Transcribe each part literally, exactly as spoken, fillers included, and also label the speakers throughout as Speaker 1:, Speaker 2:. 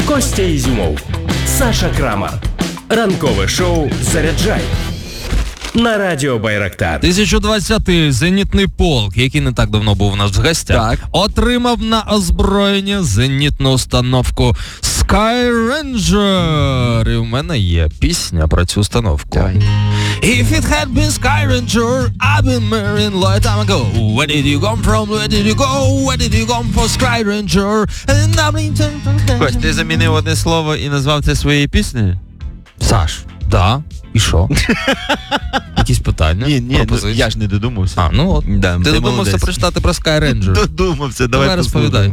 Speaker 1: Костя Ізюмов, Саша Крамар. Ранкове шоу «Заряджай» на радіо Байрактар.
Speaker 2: тисяча двадцятий зенітний полк, який не так давно був у нас в гостях,
Speaker 3: так.
Speaker 2: отримав на озброєння зенітну установку Sky Ranger. І в мене є пісня про цю установку.
Speaker 3: Давай.
Speaker 2: If it had been Sky Ranger, I've been married long time ago. Where did you come from? Where did you go? Where did you come for Sky Ranger?
Speaker 3: Кость, ти замінив одне слово і назвав це своєю піснею?
Speaker 2: Саш, да, і що? Якісь питання?
Speaker 3: Ні, ні, ну, я ж не додумався.
Speaker 2: А, ну от.
Speaker 3: Да,
Speaker 2: ти додумався прочитати про Sky Ranger.
Speaker 3: Додумався, давай,
Speaker 2: давай розповідай.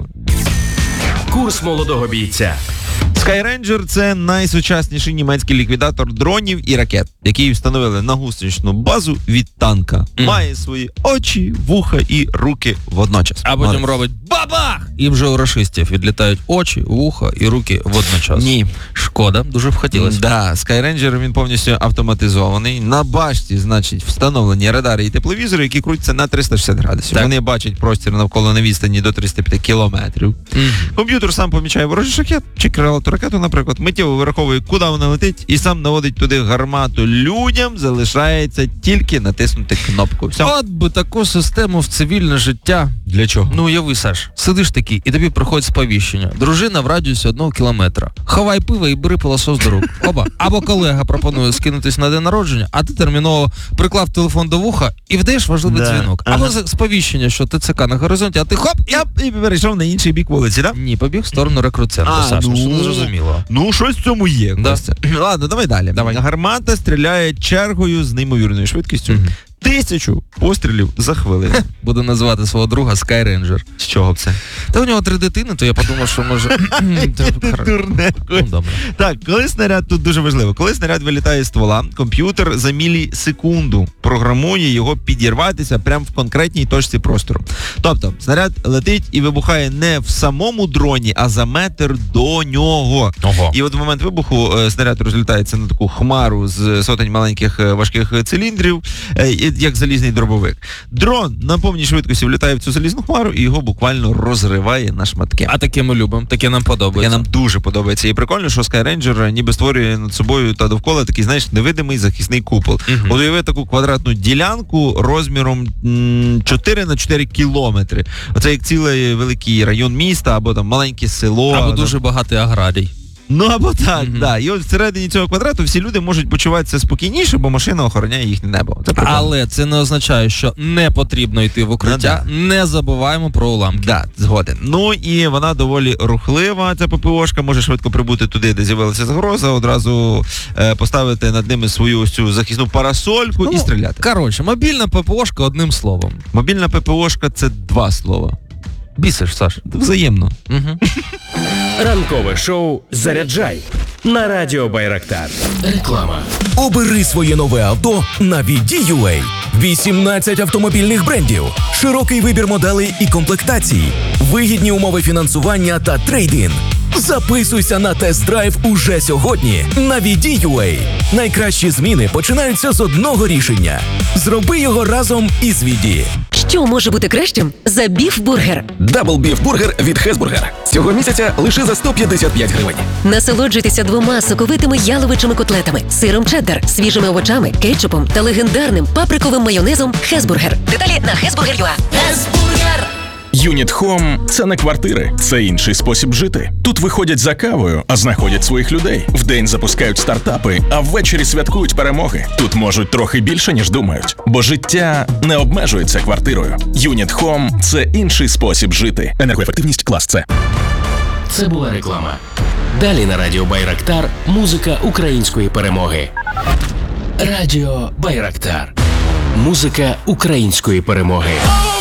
Speaker 1: Курс молодого бійця.
Speaker 3: Sky Ranger – це найсучасніший німецький ліквідатор дронів і ракет, який встановили на гусеничну базу від танка. Mm. Має свої очі, вуха і руки водночас.
Speaker 2: А потім Молодець. Робить бабах! І вже у рашистів відлітають очі, вуха і руки водночас.
Speaker 3: Ні.
Speaker 2: Шкода, дуже б хотілося.
Speaker 3: Да, Sky Ranger, він повністю автоматизований. На башті, значить, встановлені радари і тепловізори, які крутяться на триста шістдесят градусів. Так. Вони бачать простір навколо на відстані до триста п'ять кілометрів. Mm. Комп'ютер сам помічає ворожий шахет чи крилату ракету, наприклад, миттєво вираховує, куди вона летить, і сам наводить туди гармату. Людям залишається тільки натиснути кнопку. Все.
Speaker 2: От би таку систему в цивільне життя.
Speaker 3: Для чого?
Speaker 2: Ну, уяви, Саш, сидиш такий, і тобі приходить сповіщення. Дружина в радіусі одного кілометра. Хавай пиво і бери пилосос до рук. Оба. Або колега пропонує скинутись на день народження, а ти терміново приклав телефон до вуха і вдаєш важливий да. дзвінок. Або ага. сповіщення, що ТЦК на горизонті, а ти хоп, і,
Speaker 3: і перейшов на інший бік вулиці, так? Да?
Speaker 2: Ні, побіг в сторону рекрут-центру, Саш, ну, що не зрозуміло.
Speaker 3: Ну, щось в цьому є.
Speaker 2: Да.
Speaker 3: Ладно, давай далі.
Speaker 2: Давай.
Speaker 3: Гармата стріляє чергою з неймовірною швидкістю. Mm-hmm. Тисячу пострілів за хвилину.
Speaker 2: Буду називати свого друга Sky Ranger.
Speaker 3: З чого б це?
Speaker 2: Та у нього три дитини, то я подумав, що може...
Speaker 3: Дурне.
Speaker 2: Ну, добре.
Speaker 3: Так, коли снаряд, тут дуже важливо, коли снаряд вилітає з ствола, комп'ютер за мілісекунду програмує його підірватися прямо в конкретній точці простору. Тобто, снаряд летить і вибухає не в самому дроні, а за метр до нього.
Speaker 2: Ого.
Speaker 3: І от в момент вибуху снаряд розлітається на таку хмару з сотень маленьких важких циліндрів, як залізний дробовик. Дрон на повній швидкості влітає в цю залізну хмару і його буквально розриває на шматки.
Speaker 2: А таке ми любимо, таке нам подобається.
Speaker 3: Таке нам дуже подобається. І прикольно, що Sky Ranger ніби створює над собою та довкола такий, знаєш, невидимий захисний купол. Угу. От уяви таку квадратну ділянку розміром м, чотири на чотири кілометри. Оце як цілий великий район міста, або там маленьке село.
Speaker 2: Або
Speaker 3: там
Speaker 2: дуже багатий аграрій.
Speaker 3: Ну, або так,
Speaker 2: mm-hmm.
Speaker 3: да. І от всередині цього квадрату всі люди можуть почуватися спокійніше, бо машина охороняє їхнє небо. Це прикольно.
Speaker 2: Але це не означає, що не потрібно йти в укриття. Ну, да. Не забуваємо про уламки.
Speaker 3: Так, да, згоден. Ну і вона доволі рухлива, ця ППОшка, може швидко прибути туди, де з'явилася загроза, одразу е, поставити над ними свою ось цю захисну парасольку ну, і стріляти.
Speaker 2: Коротше, мобільна ППОшка одним словом.
Speaker 3: Мобільна ППОшка – це два слова.
Speaker 2: Бісиш, Саш.
Speaker 3: Взаємно.
Speaker 2: Угу.
Speaker 1: Ранкове шоу «Заряджай» на радіо Байрактар. Реклама.
Speaker 4: Обери своє нове авто на ві ді ю ей. вісімнадцять автомобільних брендів, широкий вибір моделей і комплектацій, вигідні умови фінансування та трейд-ін. Записуйся на тест-драйв уже сьогодні на ві ді ю ей. Найкращі зміни починаються з одного рішення. Зроби його разом із Віді.
Speaker 5: Що може бути кращим за біф-бургер?
Speaker 4: Дабл біф-бургер від Хезбургер. Цього місяця лише за сто п'ятдесят п'ять гривень.
Speaker 5: Насолоджуйтеся двома соковитими яловичими котлетами, сиром чеддер, свіжими овочами, кетчупом та легендарним паприковим майонезом Хезбургер. Деталі на хезбургер точка ю а. Хезбургер!
Speaker 6: Юніт Хом – це не квартири, це інший спосіб жити. Тут виходять за кавою, а знаходять своїх людей. Вдень запускають стартапи, а ввечері святкують перемоги. Тут можуть трохи більше, ніж думають. Бо життя не обмежується квартирою. Юніт Хом – це інший спосіб жити. Енергоефективність клас С.
Speaker 1: Це була реклама. Далі на радіо Байрактар музика української перемоги. Радіо Байрактар. Музика української перемоги.